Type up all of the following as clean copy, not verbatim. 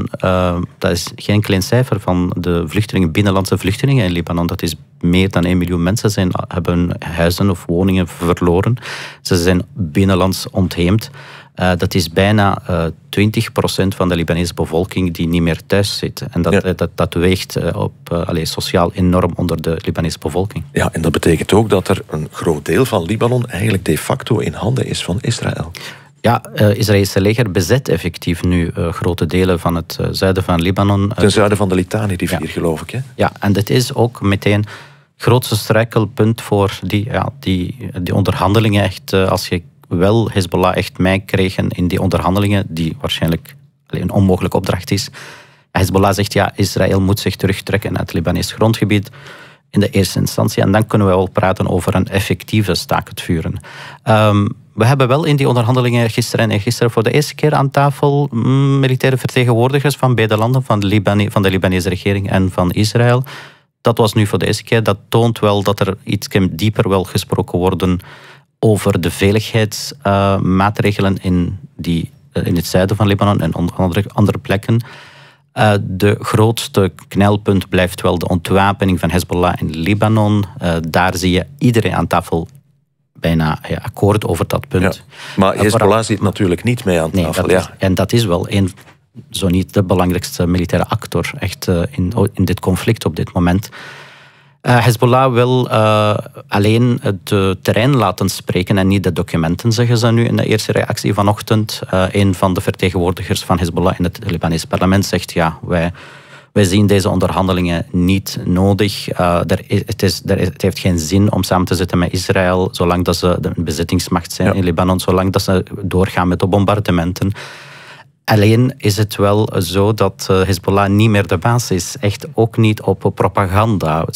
Libanon, dat is geen klein cijfer van de vluchtelingen, binnenlandse vluchtelingen in Libanon. Dat is meer dan 1 miljoen mensen hebben huizen of woningen verloren. Ze zijn binnenlands ontheemd. Dat is bijna 20% van de Libanese bevolking die niet meer thuis zit. En dat weegt sociaal enorm onder de Libanese bevolking. Ja, en dat betekent ook dat er een groot deel van Libanon eigenlijk de facto in handen is van Israël. Ja, het Israëlische leger bezet effectief nu grote delen van het zuiden van Libanon. Ten zuiden van de Litani-rivier, geloof ik. Hè? Ja, en dit is ook meteen het grootste struikelpunt voor die onderhandelingen. Echt, als je wel Hezbollah echt meekregen in die onderhandelingen, die waarschijnlijk een onmogelijke opdracht is. Hezbollah zegt, Israël moet zich terugtrekken uit het Libanese grondgebied in de eerste instantie. En dan kunnen we wel praten over een effectieve staakt het vuren. We hebben wel in die onderhandelingen gisteren voor de eerste keer aan tafel militaire vertegenwoordigers van beide landen, van de Libanese regering en van Israël. Dat was nu voor de eerste keer. Dat toont wel dat er iets dieper wel gesproken wordt over de veiligheidsmaatregelen in het zuiden van Libanon en andere plekken. De grootste knelpunt blijft wel de ontwapening van Hezbollah in Libanon. Daar zie je iedereen aan tafel bijna akkoord over dat punt. Ja, maar Hezbollah zit natuurlijk niet mee aan tafel. En dat is wel zo niet de belangrijkste militaire actor echt in dit conflict op dit moment. Hezbollah wil alleen het terrein laten spreken en niet de documenten, zeggen ze nu in de eerste reactie vanochtend. Een van de vertegenwoordigers van Hezbollah in het Libanese parlement zegt, wij zien deze onderhandelingen niet nodig. Het heeft geen zin om samen te zitten met Israël, zolang dat ze de bezettingsmacht zijn in Libanon, zolang dat ze doorgaan met de bombardementen. Alleen is het wel zo dat Hezbollah niet meer de baas is. Echt ook niet op propaganda,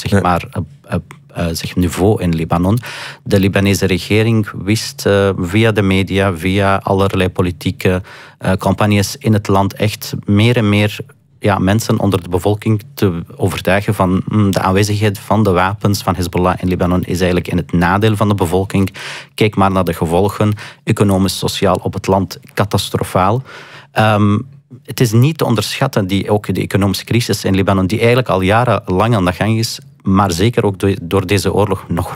zeg niveau in Libanon. De Libanese regering wist via de media, via allerlei politieke campagnes in het land echt meer en meer mensen onder de bevolking te overtuigen van de aanwezigheid van de wapens van Hezbollah in Libanon is eigenlijk in het nadeel van de bevolking. Kijk maar naar de gevolgen, economisch, sociaal op het land catastrofaal. Het is niet te onderschatten, ook de economische crisis in Libanon, die eigenlijk al jarenlang aan de gang is, maar zeker ook door deze oorlog nog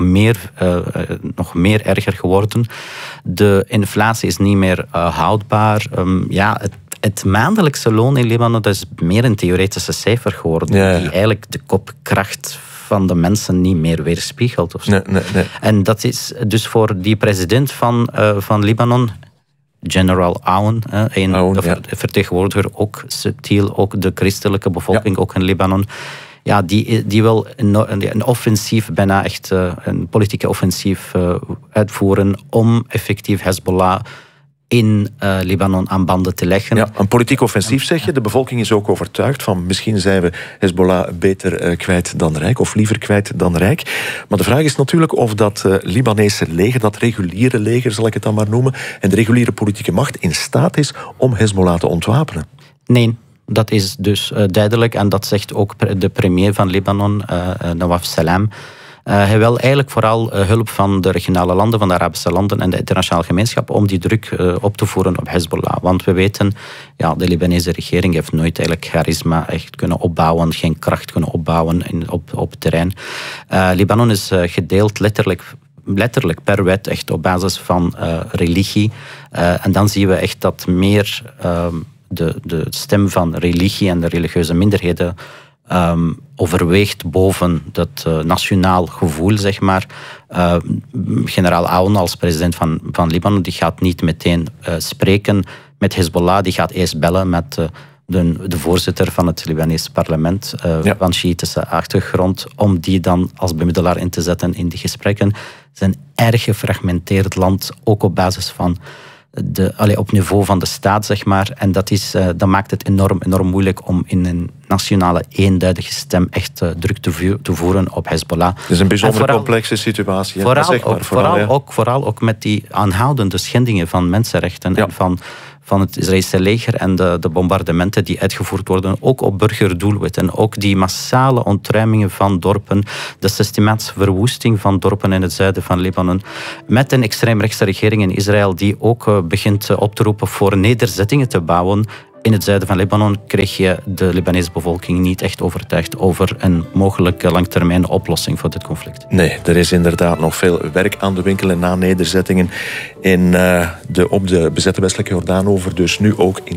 meer erger geworden. De inflatie is niet meer houdbaar. Het maandelijkse loon in Libanon, dat is meer een theoretische cijfer geworden, die eigenlijk de kopkracht van de mensen niet meer weerspiegelt. Of zo. Nee. En dat is dus voor die president van Libanon, General Aoun, vertegenwoordiger ook subtiel, ook de christelijke bevolking, ook in Libanon. Ja, die wil een offensief, bijna echt een politieke offensief uitvoeren om effectief Hezbollah in Libanon aan banden te leggen. Ja, een politiek offensief zeg je. De bevolking is ook overtuigd van misschien zijn we Hezbollah beter kwijt dan rijk, of liever kwijt dan rijk. Maar de vraag is natuurlijk of dat Libanese leger, dat reguliere leger zal ik het dan maar noemen, en de reguliere politieke macht in staat is om Hezbollah te ontwapenen. Nee. Dat is dus duidelijk en dat zegt ook de premier van Libanon, Nawaf Salam. Hij wil eigenlijk vooral hulp van de regionale landen, van de Arabische landen en de internationale gemeenschap om die druk op te voeren op Hezbollah. Want we weten, de Libanese regering heeft nooit eigenlijk charisma echt kunnen opbouwen, geen kracht kunnen opbouwen op het terrein. Libanon is gedeeld letterlijk per wet echt op basis van religie. En dan zien we echt dat meer de stem van religie en de religieuze minderheden overweegt boven dat nationaal gevoel, zeg maar. Generaal Aoun als president van Libanon, die gaat niet meteen spreken met Hezbollah. Die gaat eerst bellen met de voorzitter van het Libanese parlement van Sjiitische achtergrond, om die dan als bemiddelaar in te zetten in die gesprekken. Het is een erg gefragmenteerd land, ook op basis van op niveau van de staat, zeg maar. En dat maakt het enorm moeilijk om in een nationale eenduidige stem echt druk te voeren op Hezbollah. Het is een bijzonder complexe situatie. Vooral ook met die aanhoudende schendingen van mensenrechten en van het Israëlische leger en de bombardementen die uitgevoerd worden, ook op burgerdoelwitten. Ook die massale ontruimingen van dorpen, de systematische verwoesting van dorpen in het zuiden van Libanon, met een extreemrechtse regering in Israël die ook begint op te roepen voor nederzettingen te bouwen in het zuiden van Libanon kreeg je de Libanese bevolking niet echt overtuigd over een mogelijke langtermijn oplossing voor dit conflict. Nee, er is inderdaad nog veel werk aan de winkel en na nederzettingen op de bezette westelijke Jordaanoever, dus nu ook in